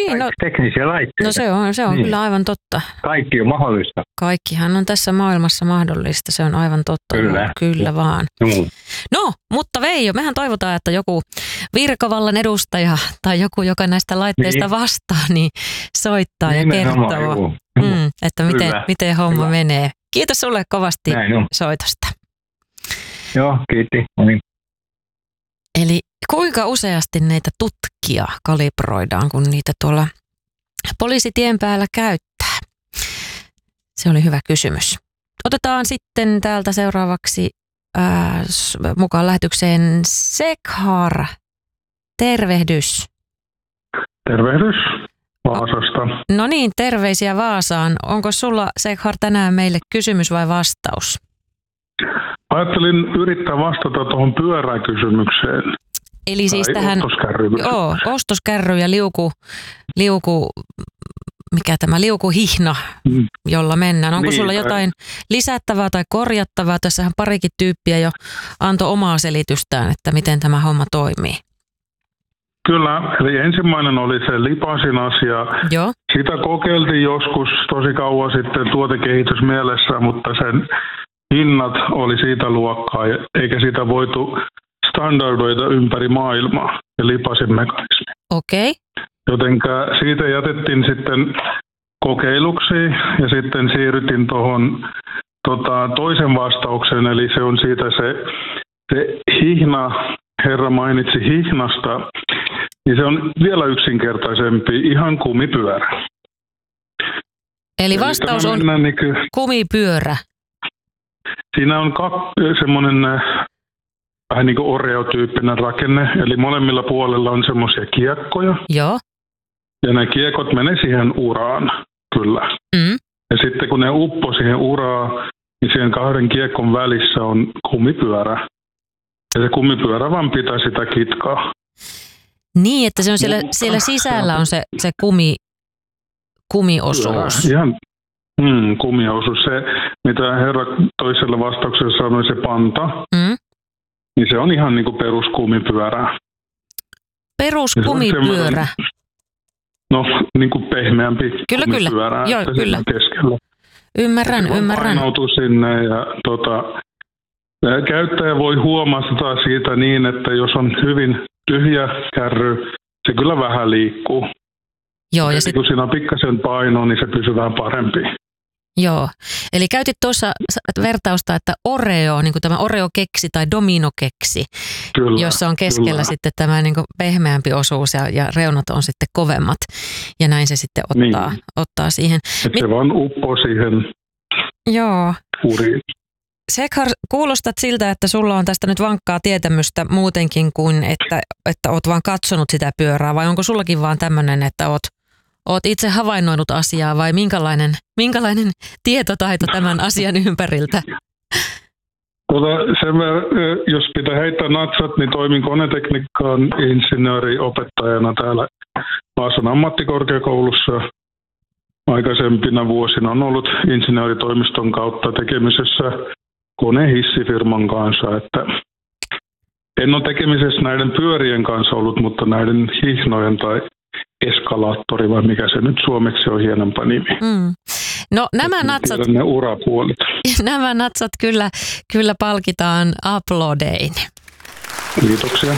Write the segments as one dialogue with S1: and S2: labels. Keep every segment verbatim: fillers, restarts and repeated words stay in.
S1: Niin, no,
S2: teknisiä laitteita.
S1: No se on, se on
S2: niin.
S1: kyllä aivan totta.
S2: Kaikki on mahdollista.
S1: Kaikkihan on tässä maailmassa mahdollista, se on aivan totta.
S2: Kyllä.
S1: Kyllä vaan.
S2: Mm.
S1: No, mutta Veijo, mehän toivotaan, että joku virkavallan edustaja tai joku, joka näistä laitteista
S2: niin. vastaa,
S1: niin soittaa niin, ja kertoo, mm, että miten, miten homma Hyvä. menee. Kiitos sulle kovasti soitosta.
S2: Joo, kiitti. Niin.
S1: Eli kuinka useasti näitä tutkia kalibroidaan, kun niitä tuolla poliisitien päällä käyttää? Se oli hyvä kysymys. Otetaan sitten täältä seuraavaksi ää, mukaan lähetykseen Sekhar. Tervehdys.
S3: Tervehdys Vaasasta.
S1: No niin, terveisiä Vaasaan. Onko sulla, Sekhar, tänään meille kysymys vai vastaus?
S3: Ajattelin yrittää vastata tuohon pyöräkysymykseen.
S1: Eli siis tähän joo, ostoskärry ja liuku, liuku, mikä tämä liukuhihna, mm. jolla mennään. Onko niin, sulla jotain lisättävää tai korjattavaa? Tässähän parikin tyyppiä jo antoi omaa selitystään, että miten tämä homma toimii.
S3: Kyllä, eli ensimmäinen oli se lipasin asia.
S1: Joo.
S3: Sitä kokeiltiin joskus tosi kauan sitten tuotekehitys mielessä, mutta sen hinnat oli siitä luokkaa, eikä sitä voitu standardoida ympäri maailmaa ja lipasin mekanismi.
S1: Okei. Okay.
S3: Jotenka siitä jätettiin sitten kokeiluksi ja sitten siirrytin tuohon tota, toisen vastauksen, eli se on siitä se, se hihna, herra mainitsi hihnasta, niin se on vielä yksinkertaisempi, ihan kumipyörä.
S1: Eli vastaus eli on niin kuin, kumipyörä.
S3: Siinä on kak- semmoinen vähän niin kuin Oreo-tyyppinen rakenne, eli molemmilla puolella on semmoisia kiekkoja.
S1: Joo.
S3: Ja ne kiekot menee siihen uraan, kyllä.
S1: Mm.
S3: Ja sitten kun ne uppoo siihen uraan, niin siihen kahden kiekon välissä on kumipyörä. Ja se kumipyörä vaan pitää sitä kitkaa.
S1: Niin, että se on siellä, siellä sisällä on se, se kumi, kumiosuus.
S3: Kyllä, ihan mm, kumiosuus. Se, mitä herra toisella vastauksella sanoi, se panta,
S1: mm.
S3: niin se on ihan niin kuin peruskumipyörä.
S1: Peruskumipyörä?
S3: No, niin kuin pehmeämpi
S1: kyllä,
S3: kumipyörä.
S1: Kyllä, joo, kyllä.
S3: Keskellä.
S1: Ymmärrän,
S3: se
S1: ymmärrän.
S3: Painautuu sinne ja tota, käyttäjä voi huomata siitä niin, että jos on hyvin tyhjä kärry, se kyllä vähän liikkuu.
S1: Joo, ja, ja
S3: sit... kun siinä on pikkasen painoa, niin se pysyy vähän parempi.
S1: Joo, eli käytit tuossa vertausta, että Oreo, niin kuin tämä Oreo-keksi tai Domino-keksi, kyllä, jossa on keskellä kyllä. sitten tämä niin kuin pehmeämpi osuus ja, ja reunat on sitten kovemmat. Ja näin se sitten ottaa, niin. ottaa siihen.
S3: Että se vaan uppoo siihen
S1: Joo.
S3: uriin.
S1: Sekhar, kuulostat siltä, että sulla on tästä nyt vankkaa tietämystä muutenkin kuin, että, että oot vaan katsonut sitä pyörää, vai onko sullakin vaan tämmöinen, että oot Oot itse havainnoinut asiaa vai minkälainen, minkälainen tietotaito tämän asian ympäriltä?
S3: Tuota, sen, jos pitää heittää natsat, niin toimin konetekniikan insinööriopettajana täällä Vaasan ammattikorkeakoulussa. Aikaisempina vuosina on ollut insinööritoimiston kautta tekemisessä konehissifirman kanssa. Että en ole tekemisessä näiden pyörien kanssa ollut, mutta näiden hihnojen tai eskalaattori vai mikä se nyt suomeksi on hienompa nimi.
S1: Mm. No nämä natsat,
S3: ne urapuolet.
S1: Nämä natsat kyllä, kyllä palkitaan aplodein.
S3: Kiitoksia.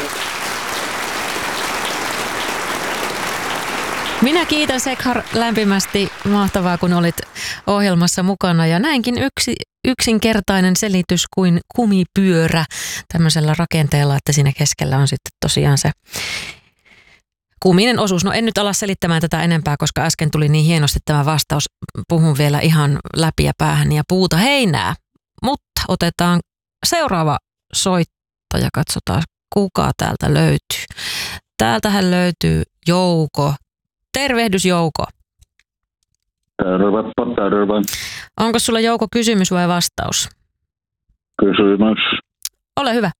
S1: Minä kiitän Sekhar lämpimästi. Mahtavaa, kun olit ohjelmassa mukana. Ja näinkin yksi, yksinkertainen selitys kuin kumipyörä tämmöisellä rakenteella, että siinä keskellä on sitten tosiaan se kuminen osuus. No en nyt ala selittämään tätä enempää, koska äsken tuli niin hienosti tämä vastaus. Puhun vielä ihan läpi ja päähän ja puuta heinää. Mutta otetaan seuraava soittaja. Katsotaan, kuka täältä löytyy. Täältähän löytyy Jouko. Tervehdys Jouko.
S4: Tervepä, terve.
S1: Onko sulla Jouko kysymys vai vastaus?
S4: Kysymys.
S1: Ole hyvä.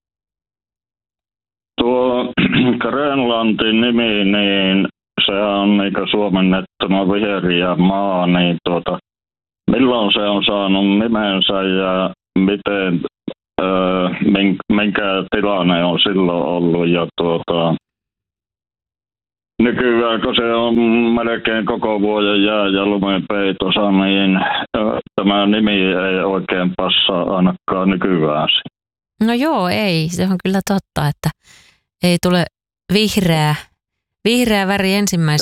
S4: Tuo Grönlantin nimi, niin se on niin suomennettuna viheriä maa, niin tuota, milloin se on saanut nimensä ja miten, öö, minkä tilanne on silloin ollut ja tuota, nykyään kun se on melkein koko vuoden jää- ja lumenpeitossa, niin tämä nimi ei oikein passaa ainakaan nykyään.
S1: No joo, ei. Se on kyllä totta, että ei tule vihreä, vihreä väri ensimmäisenä